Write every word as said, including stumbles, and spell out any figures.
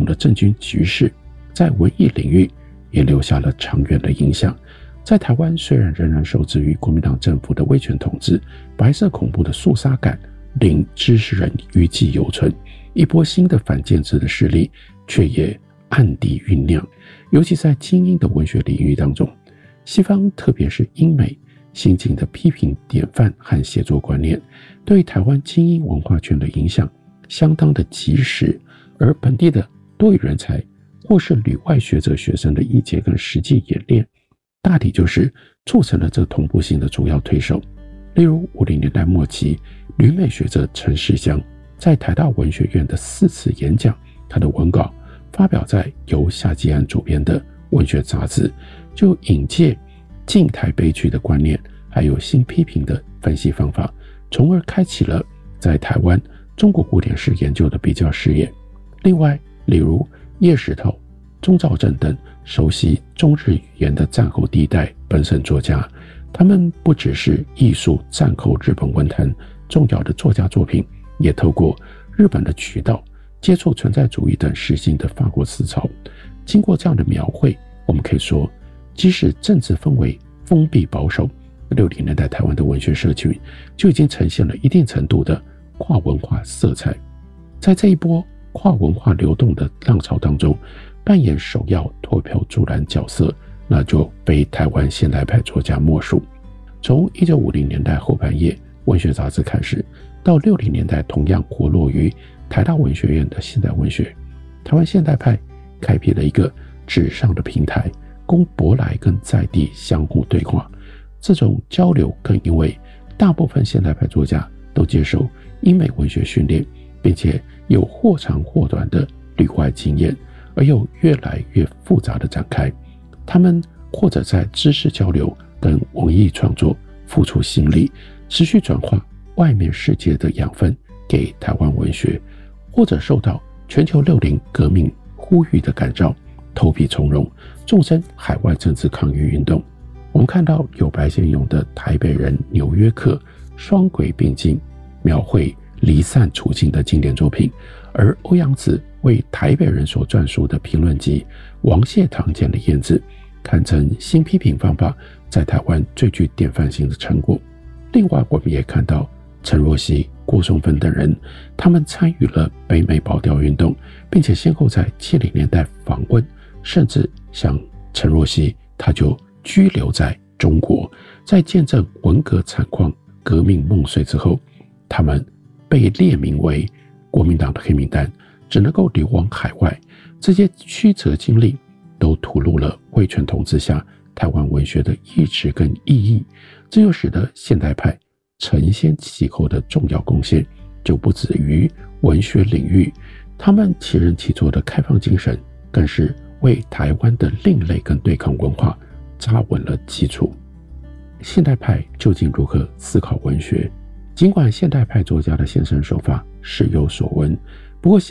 的政经局势，在文艺领域也留下了长远的影响。在台湾虽然仍然受制于国民党政府的威权统治，白色恐怖的肃杀感令知识人余悸犹存，一波新的反建制的势力却也暗地酝酿。尤其在精英的文学领域当中，西方特别是英美新进的批评典范和写作观念，对台湾精英文化圈的影响相当的及时，而本地的多语人才或是旅外学者学生的译解跟实际演练，大体就是促成了这同步性的主要推手。例如五零年代末期，旅美学者陈世香在台大文学院的四次演讲，他的文稿发表在由夏基安主编的文学杂志，就引介近台悲剧的观念，还有新批评的分析方法，从而开启了在台湾中国古典史研究的比较视野。另外，例如叶石头、钟兆政等熟悉中日语言的战后第一代本省作家，他们不只是艺术战后日本文坛重要的作家作品，也透过日本的渠道接触存在主义等时兴的法国思潮。经过这样的描绘，我们可以说，即使政治氛围封闭保守，六零年代台湾的文学社群就已经呈现了一定程度的跨文化色彩。在这一波跨文化流动的浪潮当中，扮演首要脱票助澜角色，那就非台湾现代派作家莫属。从一九五零年代后半叶文学杂志开始，到六零年代同样活络于台大文学院的现代文学，台湾现代派开辟了一个纸上的平台，供舶来跟在地相互对话。这种交流更因为大部分现代派作家都接受英美文学训练，并且有或长或短的旅外经验，而又越来越复杂的展开。他们或者在知识交流跟文艺创作付出心力，持续转化外面世界的养分给台湾文学，或者受到全球六零革命呼吁的感召，投笔从戎，纵身海外政治抗议运动。我们看到有白先勇的《台北人》《纽约客》双轨并进，描绘离散处境的经典作品，而欧阳子为《台北人》所撰述的评论集《王谢堂前的燕子》，堪称新批评方法在台湾最具典范性的成果。另外，我们也看到陈若曦、郭松芬等人，他们参与了北美保钓运动，并且先后在七零年代访问，甚至像陈若曦，他就居留在中国。在见证文革惨况、革命梦碎之后，他们被列名为国民党的黑名单，只能够流亡海外。这些曲折经历都吐露了威权统治下台湾文学的意志跟意义，这又使得现代派承先启后的重要贡献就不止于文学领域，他们其人其作的开放精神更是为台湾的另类跟对抗文化扎稳了基础。现代派究竟如何思考文学？尽管现代派作家的现身手法时有所闻，不过